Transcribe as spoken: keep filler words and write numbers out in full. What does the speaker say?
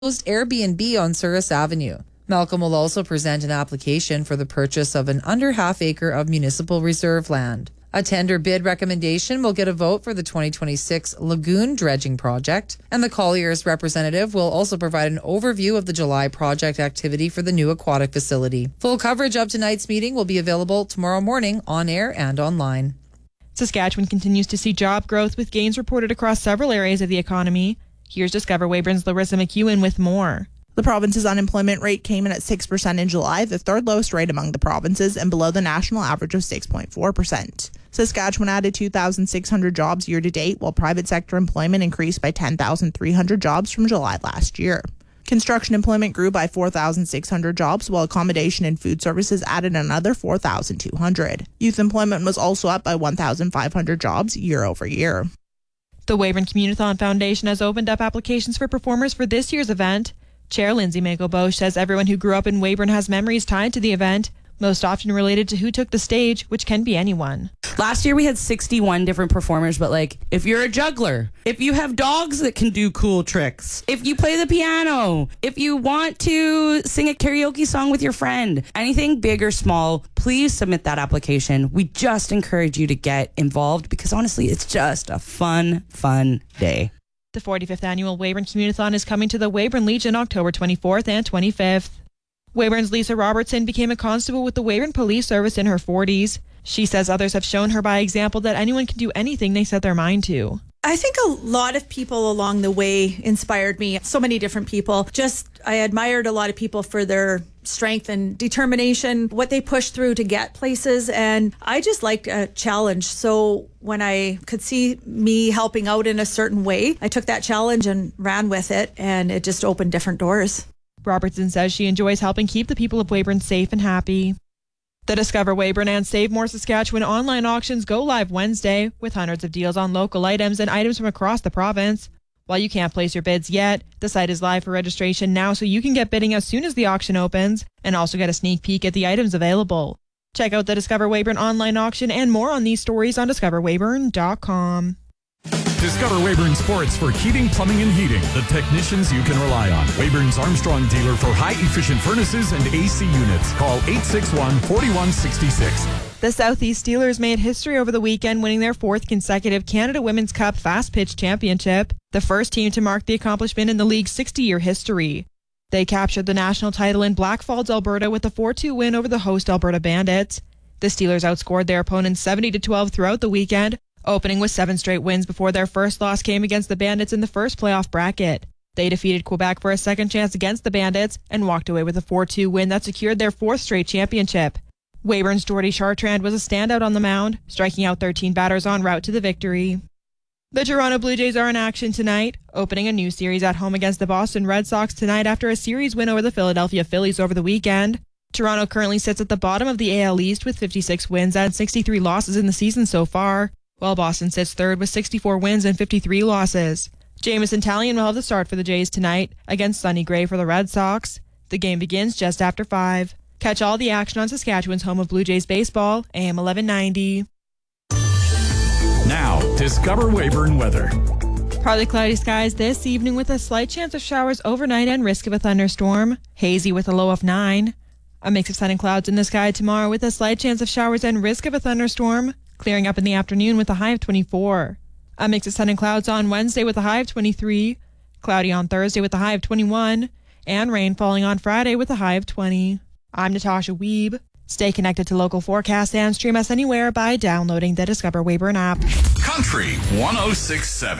Airbnb on Souris Avenue. Malcolm will also present an application for the purchase of an under half acre of municipal reserve land. A tender bid recommendation will get a vote for the twenty twenty-six lagoon dredging project, and the Colliers representative will also provide an overview of the July project activity for the new aquatic facility. Full coverage of tonight's meeting will be available tomorrow morning on air and online. Saskatchewan continues to see job growth with gains reported across several areas of the economy. Here's Discover Weyburn's Larissa McEwen with more. The province's unemployment rate came in at six percent in July, the third lowest rate among the provinces and below the national average of six point four percent. Saskatchewan added two thousand six hundred jobs year to date, while private sector employment increased by ten thousand three hundred jobs from July last year. Construction employment grew by four thousand six hundred jobs, while accommodation and food services added another four thousand two hundred. Youth employment was also up by one thousand five hundred jobs year over year. The Weyburn Communithon Foundation has opened up applications for performers for this year's event. Chair Lindsay Mako-Bosch says everyone who grew up in Weyburn has memories tied to the event, most often related to who took the stage, which can be anyone. Last year we had sixty-one different performers, but like, if you're a juggler, if you have dogs that can do cool tricks, if you play the piano, if you want to sing a karaoke song with your friend, anything big or small, please submit that application. We just encourage you to get involved because honestly, it's just a fun, fun day. The forty-fifth annual Weyburn Communithon is coming to the Weyburn Legion October twenty-fourth and twenty-fifth. Weyburn's Lisa Robertson became a constable with the Weyburn Police Service in her forties. She says others have shown her by example that anyone can do anything they set their mind to. I think a lot of people along the way inspired me. So many different people. Just, I admired a lot of people for their strength and determination, what they pushed through to get places. And I just liked a challenge. So when I could see me helping out in a certain way, I took that challenge and ran with it. And it just opened different doors. Robertson says she enjoys helping keep the people of Weyburn safe and happy. The Discover Weyburn and Save More Saskatchewan online auctions go live Wednesday with hundreds of deals on local items and items from across the province. While you can't place your bids yet, the site is live for registration now so you can get bidding as soon as the auction opens and also get a sneak peek at the items available. Check out the Discover Weyburn online auction and more on these stories on discover weyburn dot com. Discover Weyburn Sports for heating, plumbing, and heating. The technicians you can rely on. Weyburn's Armstrong dealer for high-efficient furnaces and A C units. Call eight six one, four one six six. The Southeast Steelers made history over the weekend, winning their fourth consecutive Canada Women's Cup Fast Pitch Championship, the first team to mark the accomplishment in the league's sixty-year history. They captured the national title in Blackfalds, Alberta, with a four two win over the host Alberta Bandits. The Steelers outscored their opponents seventy to twelve throughout the weekend, opening with seven straight wins before their first loss came against the Bandits in the first playoff bracket. They defeated Quebec for a second chance against the Bandits and walked away with a four two win that secured their fourth straight championship. Weyburn's Jordy Chartrand was a standout on the mound, striking out thirteen batters en route to the victory. The Toronto Blue Jays are in action tonight, opening a new series at home against the Boston Red Sox tonight after a series win over the Philadelphia Phillies over the weekend. Toronto currently sits at the bottom of the A L East with fifty-six wins and sixty-three losses in the season so far, while Boston sits third with sixty-four wins and fifty-three losses. Jamison Talion will have the start for the Jays tonight against Sonny Gray for the Red Sox. The game begins just after five. Catch all the action on Saskatchewan's home of Blue Jays baseball, A M eleven ninety. Now, Discover Weyburn weather. Partly cloudy skies this evening with a slight chance of showers overnight and risk of a thunderstorm. Hazy with a low of nine. A mix of sun and clouds in the sky tomorrow with a slight chance of showers and risk of a thunderstorm. Clearing up in the afternoon with a high of twenty-four. A mix of sun and clouds on Wednesday with a high of twenty-three. Cloudy on Thursday with a high of twenty-one. And rain falling on Friday with a high of twenty. I'm Natasha Weeb. Stay connected to local forecasts and stream us anywhere by downloading the Discover Weyburn app. Country one oh six point seven.